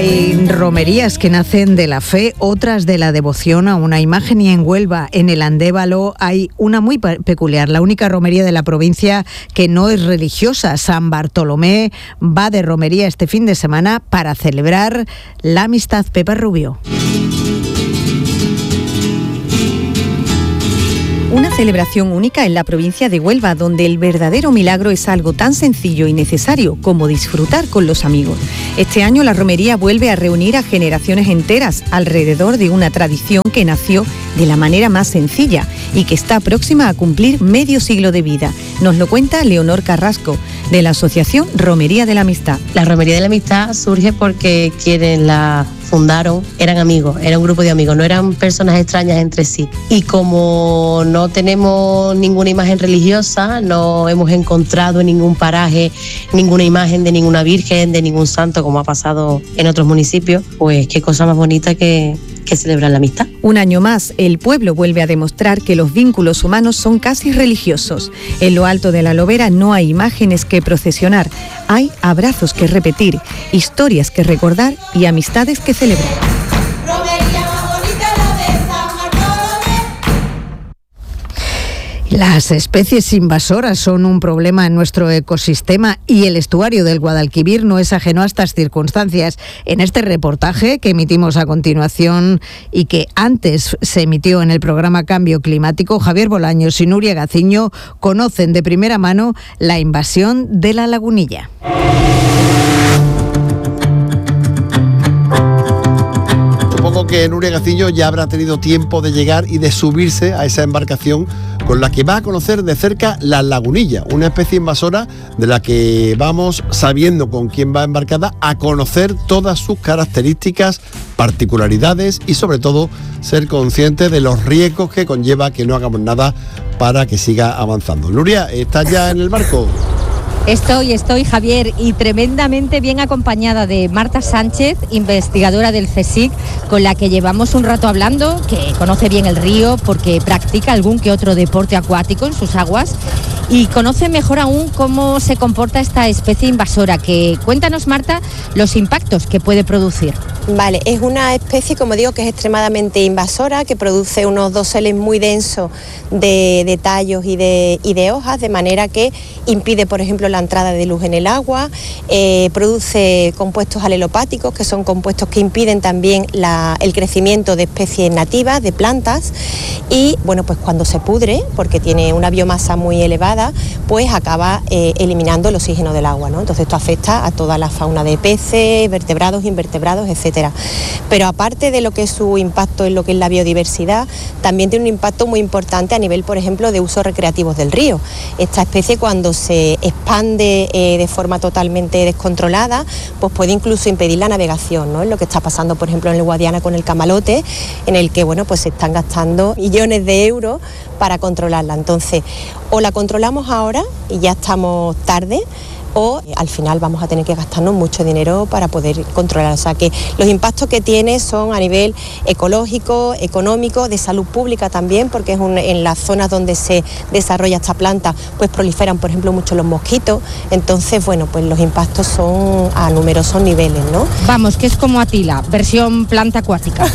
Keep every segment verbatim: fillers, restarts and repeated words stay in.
Hay romerías que nacen de la fe, otras de la devoción a una imagen, y en Huelva, en el Andévalo, hay una muy peculiar, la única romería de la provincia que no es religiosa. San Bartolomé va de romería este fin de semana para celebrar la amistad. Pepa Rubio. Una celebración única en la provincia de Huelva, donde el verdadero milagro es algo tan sencillo y necesario como disfrutar con los amigos. Este año la romería vuelve a reunir a generaciones enteras alrededor de una tradición que nació de la manera más sencilla y que está próxima a cumplir medio siglo de vida. Nos lo cuenta Leonor Carrasco, de la Asociación Romería de la Amistad. La Romería de la Amistad surge porque quienes la fundaron eran amigos, era un grupo de amigos, no eran personas extrañas entre sí. Y como no tenemos ninguna imagen religiosa, no hemos encontrado en ningún paraje ninguna imagen de ninguna virgen, de ningún santo, como ha pasado en otros municipios, pues qué cosa más bonita que, que celebrar la amistad. Un año más, el pueblo vuelve a demostrar que los vínculos humanos son casi religiosos. En lo alto de la Lobera no hay imágenes que procesionar, hay abrazos que repetir, historias que recordar y amistades que celebrar. Las especies invasoras son un problema en nuestro ecosistema y el estuario del Guadalquivir no es ajeno a estas circunstancias. En este reportaje que emitimos a continuación y que antes se emitió en el programa Cambio Climático, Javier Bolaños y Nuria Gaciño conocen de primera mano la invasión de la lagunilla. Supongo que Nuria Gaciño ya habrá tenido tiempo de llegar y de subirse a esa embarcación con la que va a conocer de cerca la lagunilla, una especie invasora de la que vamos, sabiendo con quién va embarcada, a conocer todas sus características, particularidades y sobre todo ser conscientes de los riesgos que conlleva que no hagamos nada para que siga avanzando. Nuria, ¿estás ya en el barco? Estoy, estoy, Javier, y tremendamente bien acompañada de Marta Sánchez, investigadora del CSIC, con la que llevamos un rato hablando, que conoce bien el río porque practica algún que otro deporte acuático en sus aguas y conoce mejor aún cómo se comporta esta especie invasora. Que cuéntanos, Marta, los impactos que puede producir. Vale, es una especie, como digo, que es extremadamente invasora, que produce unos doseles muy densos de, de tallos y de, y de hojas, de manera que impide, por ejemplo, la entrada de luz en el agua, eh, produce compuestos alelopáticos, que son compuestos que impiden también la, el crecimiento de especies nativas, de plantas, y bueno, pues cuando se pudre, porque tiene una biomasa muy elevada, pues acaba eh, eliminando el oxígeno del agua, ¿no? Entonces esto afecta a toda la fauna de peces, vertebrados, invertebrados, etcétera. Pero aparte de lo que es su impacto en lo que es la biodiversidad, también tiene un impacto muy importante a nivel, por ejemplo, de usos recreativos del río. Esta especie, cuando se expande eh, de forma totalmente descontrolada, pues puede incluso impedir la navegación, ¿no? Es lo que está pasando, por ejemplo, en el Guadiana con el camalote, en el que, bueno, pues se están gastando millones de euros para controlarla. Entonces, o la controlamos ahora y ya estamos tarde, o al final vamos a tener que gastarnos mucho dinero para poder controlar. O sea que los impactos que tiene son a nivel ecológico, económico, de salud pública también, porque es un, en las zonas donde se desarrolla esta planta, pues proliferan, por ejemplo, mucho los mosquitos. Entonces, bueno, pues los impactos son a numerosos niveles, ¿no? Vamos, que es como Atila, versión planta acuática.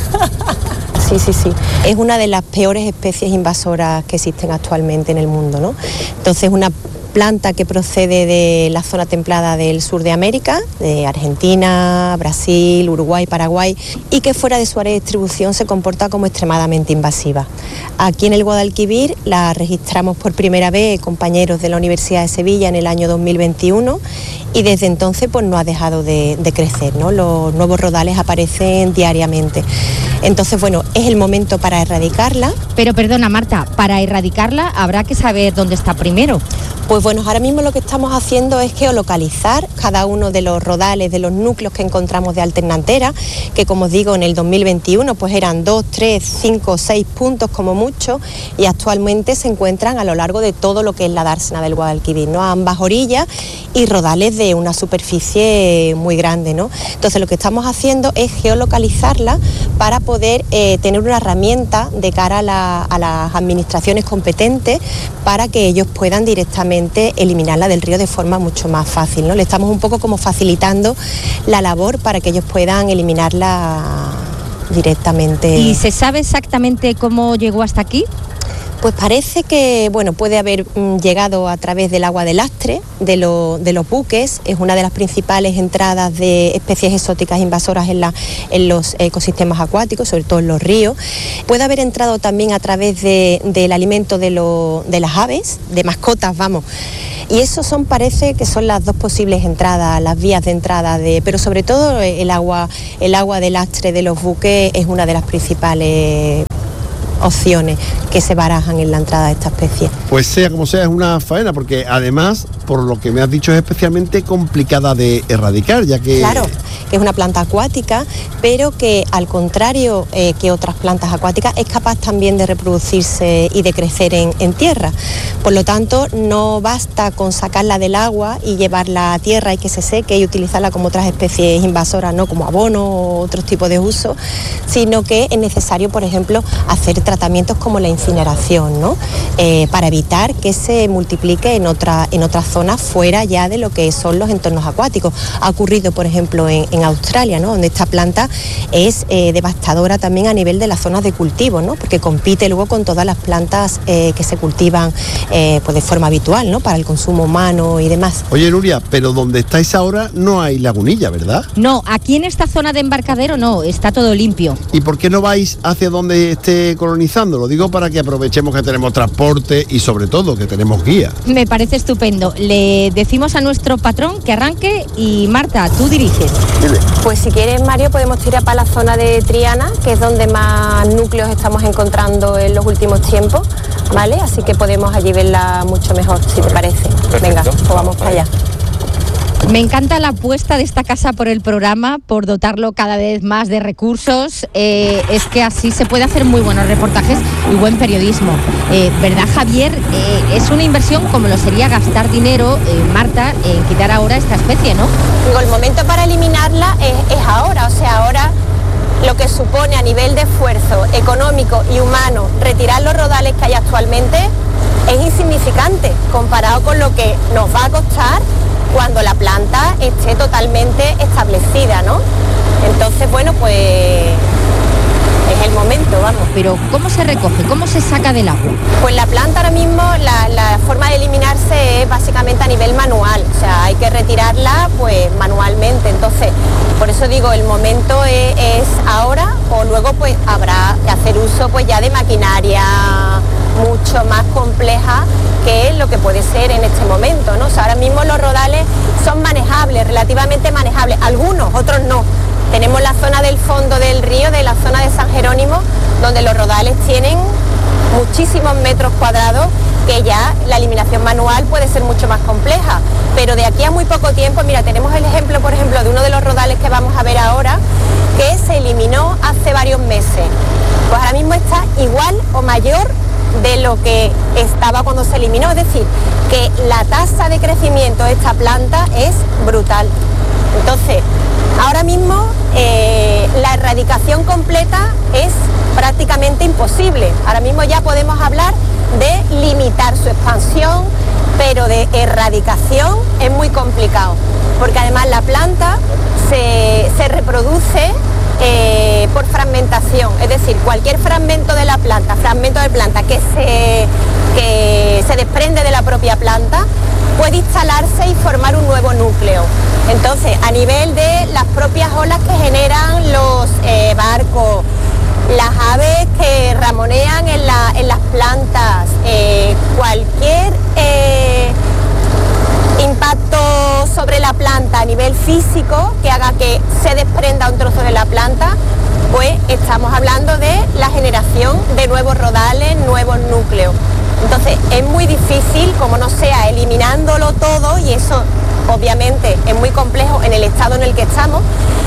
Sí, sí, sí. Es una de las peores especies invasoras que existen actualmente en el mundo, ¿no? Entonces, una planta que procede de la zona templada del sur de América, de Argentina, Brasil, Uruguay, Paraguay, y que fuera de su área de distribución se comporta como extremadamente invasiva. Aquí en el Guadalquivir la registramos por primera vez compañeros de la Universidad de Sevilla en el año dos mil veintiuno y desde entonces pues no ha dejado de, de crecer, ¿no? Los nuevos rodales aparecen diariamente. Entonces, bueno, es el momento para erradicarla. Pero perdona, Marta, para erradicarla habrá que saber dónde está primero. Pues bueno, ahora mismo lo que estamos haciendo es geolocalizar cada uno de los rodales, de los núcleos que encontramos de alternantera, que como os digo, en el dos mil veintiuno pues eran dos, tres, cinco, seis puntos como mucho, y actualmente se encuentran a lo largo de todo lo que es la dársena del Guadalquivir, ¿no? A ambas orillas, y rodales de una superficie muy grande, ¿no? Entonces lo que estamos haciendo es geolocalizarla para poder eh, tener una herramienta de cara a, la, a las administraciones competentes para que ellos puedan directamente eliminarla del río de forma mucho más fácil, ¿no? Le estamos un poco como facilitando la labor para que ellos puedan eliminarla directamente. ¿Y se sabe exactamente cómo llegó hasta aquí? Pues parece que bueno, puede haber mm, llegado a través del agua de lastre, de, lo, de los buques. Es una de las principales entradas de especies exóticas invasoras en, la, en los ecosistemas acuáticos, sobre todo en los ríos. Puede haber entrado también a través de, del alimento de, lo, de las aves, de mascotas, vamos. Y eso son, parece que son las dos posibles entradas, las vías de entrada, de, pero sobre todo el agua, el agua de lastre de los buques es una de las principales opciones que se barajan en la entrada de esta especie. Pues sea como sea, es una faena, porque además, por lo que me has dicho, es especialmente complicada de erradicar, ya que... Claro, que es una planta acuática, pero que al contrario eh, que otras plantas acuáticas, es capaz también de reproducirse y de crecer en, en tierra. Por lo tanto, no basta con sacarla del agua y llevarla a tierra y que se seque y utilizarla como otras especies invasoras, no como abono o otros tipos de uso, sino que es necesario, por ejemplo, hacer tratamientos como la incineración, ¿no? Eh, para evitar que se multiplique en, otra, en otras zonas fuera ya de lo que son los entornos acuáticos. Ha ocurrido, por ejemplo, en, en Australia, ¿no? Donde esta planta es eh, devastadora también a nivel de las zonas de cultivo, ¿no? Porque compite luego con todas las plantas eh, que se cultivan eh, pues de forma habitual, ¿no? Para el consumo humano y demás. Oye, Nuria, pero donde estáis ahora no hay lagunilla, ¿verdad? No, aquí en esta zona de embarcadero no, está todo limpio. ¿Y por qué no vais hacia donde esté colonizando? Lo digo para que aprovechemos que tenemos transporte y sobre todo que tenemos guía. Me parece estupendo. Le decimos a nuestro patrón que arranque y Marta, tú diriges. Pues si quieres, Mario, podemos tirar para la zona de Triana, que es donde más núcleos estamos encontrando en los últimos tiempos, ¿vale? Así que podemos allí verla mucho mejor, si te parece. Perfecto. Venga, pues vamos para allá. Me encanta la apuesta de esta casa por el programa, por dotarlo cada vez más de recursos. Eh, es que así se puede hacer muy buenos reportajes y buen periodismo. Eh, ¿Verdad, Javier? Eh, es una inversión como lo sería gastar dinero, eh, Marta, en quitar ahora esta especie, ¿no? Digo, el momento para eliminarla es, es ahora, o sea, ahora lo que supone a nivel de esfuerzo económico y humano retirar los rodales que hay actualmente es insignificante comparado con lo que nos va a costar cuando la planta esté totalmente establecida, ¿no? Entonces, bueno, pues es el momento, vamos. Pero ¿cómo se recoge? ¿Cómo se saca del agua? Pues la planta ahora mismo, la, la forma de eliminarse es básicamente a nivel manual, o sea, hay que retirarla pues manualmente. Entonces, por eso digo, el momento es, es ahora, o luego pues habrá que hacer uso pues ya de maquinaria mucho más compleja que lo que puede ser en este momento, ¿no? O sea, ahora mismo los rodales son manejables, relativamente manejables, algunos, otros no. Tenemos la zona del fondo del río, de la zona de San Jerónimo, donde los rodales tienen muchísimos metros cuadrados, que ya la eliminación manual puede ser mucho más compleja. Pero de aquí a muy poco tiempo, mira, tenemos el ejemplo, por ejemplo, de uno de los rodales que vamos a ver ahora, que se eliminó hace varios meses. Pues ahora mismo está igual o mayor de lo que estaba cuando se eliminó, es decir, que la tasa de crecimiento de esta planta es brutal. Entonces, ahora mismo eh, la erradicación completa es prácticamente imposible. Ahora mismo ya podemos hablar de limitar su expansión, pero de erradicación es muy complicado, porque además la planta se, se reproduce Eh, por fragmentación, es decir, cualquier fragmento de la planta, fragmento de planta que se, que se desprende de la propia planta, puede instalarse y formar un nuevo núcleo. Entonces, a nivel de las propias olas que generan los eh, barcos, las aves que ramonean en, la, en las plantas, eh, cualquier eh, impacto sobre la planta a nivel físico que haga que se desprenda un trozo de la planta, pues estamos hablando de la generación de nuevos rodales, nuevos núcleos. Entonces es muy difícil, como no sea eliminándolo todo, y eso obviamente es muy complejo en el estado en el que estamos,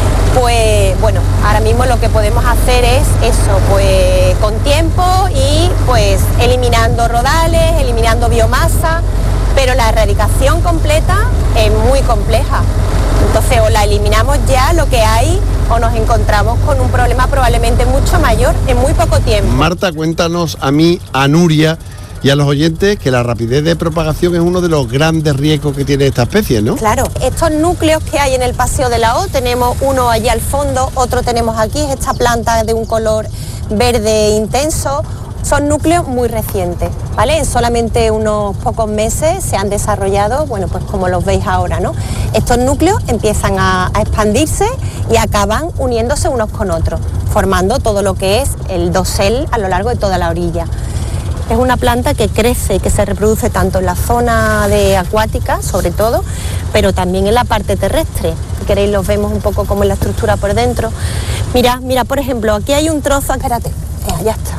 pues bueno, ahora mismo lo que podemos hacer es eso, pues con tiempo y pues eliminando rodales, eliminando biomasa, pero la erradicación completa es muy compleja. Entonces o la eliminamos ya, lo que hay, o nos encontramos con un problema probablemente mucho mayor en muy poco tiempo. Marta, cuéntanos a mí, a Nuria y a los oyentes que la rapidez de propagación es uno de los grandes riesgos que tiene esta especie, ¿no? Claro, estos núcleos que hay en el Paseo de la O, tenemos uno allí al fondo, otro tenemos aquí, es esta planta de un color verde intenso. Son núcleos muy recientes, ¿vale? En solamente unos pocos meses se han desarrollado, bueno, pues como los veis ahora, ¿no? Estos núcleos empiezan a, a expandirse y acaban uniéndose unos con otros, formando todo lo que es el dosel a lo largo de toda la orilla. Es una planta que crece y que se reproduce tanto en la zona de acuática, sobre todo, pero también en la parte terrestre. Si queréis los vemos un poco como en la estructura por dentro. Mira, mira, por ejemplo, aquí hay un trozo, espérate, ya está.